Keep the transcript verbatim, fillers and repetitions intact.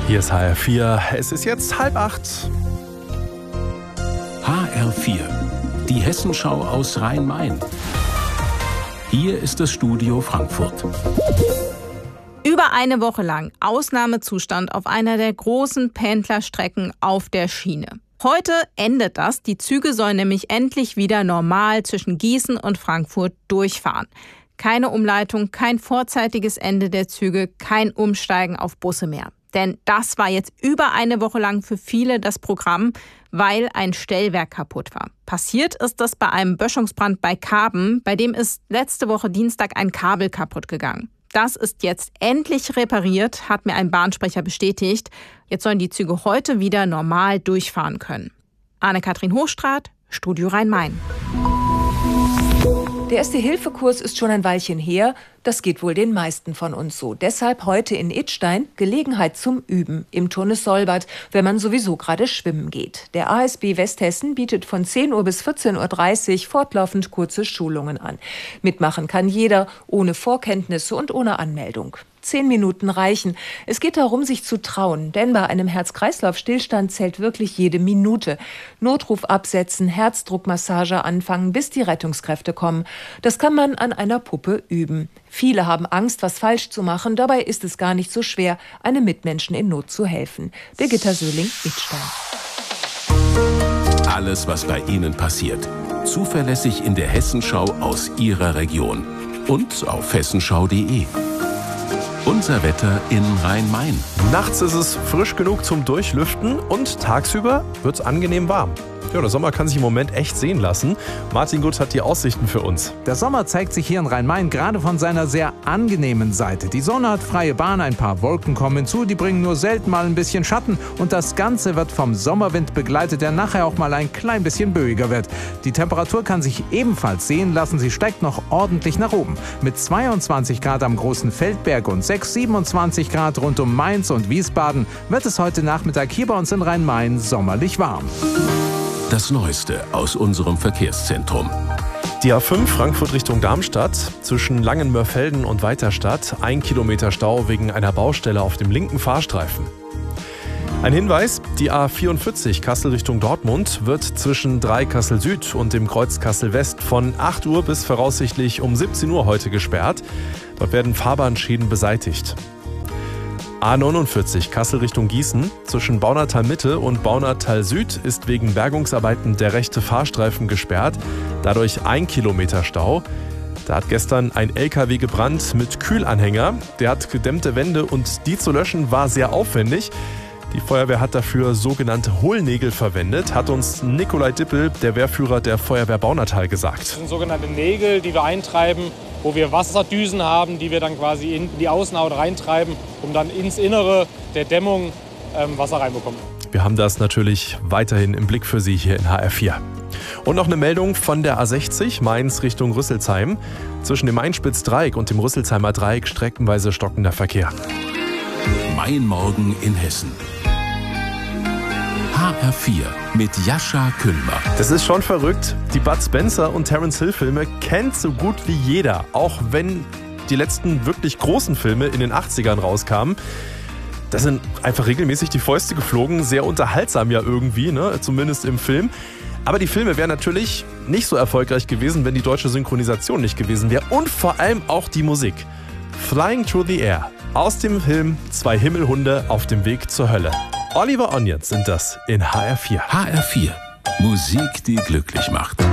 Hier ist H R vier. Es ist jetzt halb acht. H R vier, die Hessenschau aus Rhein-Main. Hier ist das Studio Frankfurt. Über eine Woche lang Ausnahmezustand auf einer der großen Pendlerstrecken auf der Schiene. Heute endet das. Die Züge sollen nämlich endlich wieder normal zwischen Gießen und Frankfurt durchfahren. Keine Umleitung, kein vorzeitiges Ende der Züge, kein Umsteigen auf Busse mehr. Denn das war jetzt über eine Woche lang für viele das Programm, weil ein Stellwerk kaputt war. Passiert ist das bei einem Böschungsbrand bei Karben, bei dem ist letzte Woche Dienstag ein Kabel kaputt gegangen. Das ist jetzt endlich repariert, hat mir ein Bahnsprecher bestätigt. Jetzt sollen die Züge heute wieder normal durchfahren können. Anne-Kathrin Hochstraat, Studio Rhein-Main. Der Erste-Hilfe-Kurs ist schon ein Weilchen her. Das geht wohl den meisten von uns so. Deshalb heute in Idstein Gelegenheit zum Üben im Turnus Solbad, wenn man sowieso gerade schwimmen geht. Der A S B Westhessen bietet von zehn Uhr bis vierzehn Uhr dreißig fortlaufend kurze Schulungen an. Mitmachen kann jeder, ohne Vorkenntnisse und ohne Anmeldung. Zehn Minuten reichen. Es geht darum, sich zu trauen, denn bei einem Herz-Kreislauf-Stillstand zählt wirklich jede Minute. Notruf absetzen, Herzdruckmassage anfangen, bis die Rettungskräfte kommen. Das kann man an einer Puppe üben. Viele haben Angst, was falsch zu machen. Dabei ist es gar nicht so schwer, einem Mitmenschen in Not zu helfen. Birgitta Söhling, Idstein. Alles, was bei Ihnen passiert. Zuverlässig in der Hessenschau aus Ihrer Region. Und auf hessenschau punkt de. Unser Wetter in Rhein-Main. Nachts ist es frisch genug zum Durchlüften und tagsüber wird es angenehm warm. Ja, der Sommer kann sich im Moment echt sehen lassen. Martin Gut hat die Aussichten für uns. Der Sommer zeigt sich hier in Rhein-Main gerade von seiner sehr angenehmen Seite. Die Sonne hat freie Bahn, ein paar Wolken kommen hinzu, die bringen nur selten mal ein bisschen Schatten. Und das Ganze wird vom Sommerwind begleitet, der nachher auch mal ein klein bisschen böiger wird. Die Temperatur kann sich ebenfalls sehen lassen, sie steigt noch ordentlich nach oben. Mit zweiundzwanzig Grad am Großen Feldberg und sechs, siebenundzwanzig Grad rund um Mainz und Wiesbaden wird es heute Nachmittag hier bei uns in Rhein-Main sommerlich warm. Das Neueste aus unserem Verkehrszentrum. Die A fünf Frankfurt Richtung Darmstadt zwischen Langenmörfelden und Weiterstadt. Ein Kilometer Stau wegen einer Baustelle auf dem linken Fahrstreifen. Ein Hinweis, die A vierundvierzig Kassel Richtung Dortmund wird zwischen drei Kassel Süd und dem Kreuz Kassel West von acht Uhr bis voraussichtlich um siebzehn Uhr heute gesperrt. Dort werden Fahrbahnschäden beseitigt. A neunundvierzig Kassel Richtung Gießen. Zwischen Baunatal Mitte und Baunatal Süd ist wegen Bergungsarbeiten der rechte Fahrstreifen gesperrt. Dadurch ein Kilometer Stau. Da hat gestern ein L K W gebrannt mit Kühlanhänger. Der hat gedämmte Wände und die zu löschen war sehr aufwendig. Die Feuerwehr hat dafür sogenannte Hohlnägel verwendet, hat uns Nikolai Dippel, der Wehrführer der Feuerwehr Baunatal, gesagt. Das sind sogenannte Nägel, die wir eintreiben, wo wir Wasserdüsen haben, die wir dann quasi in die Außenhaut reintreiben, um dann ins Innere der Dämmung ähm, Wasser reinbekommen. Wir haben das natürlich weiterhin im Blick für Sie hier in H R vier. Und noch eine Meldung von der A sechzig, Mainz Richtung Rüsselsheim. Zwischen dem Mainspitz-Dreieck und dem Rüsselsheimer Dreieck streckenweise stockender Verkehr. Mein Morgen in Hessen. H R vier mit Jascha Kühlmer. Das ist schon verrückt. Die Bud Spencer und Terence Hill Filme kennt so gut wie jeder. Auch wenn die letzten wirklich großen Filme in den achtzigern rauskamen. Da sind einfach regelmäßig die Fäuste geflogen. Sehr unterhaltsam ja irgendwie, ne? Zumindest im Film. Aber die Filme wären natürlich nicht so erfolgreich gewesen, wenn die deutsche Synchronisation nicht gewesen wäre. Und vor allem auch die Musik. Flying Through the Air. Aus dem Film Zwei Himmelhunde auf dem Weg zur Hölle. Oliver Onions sind das in H R vier. H R vier. Musik, die glücklich macht.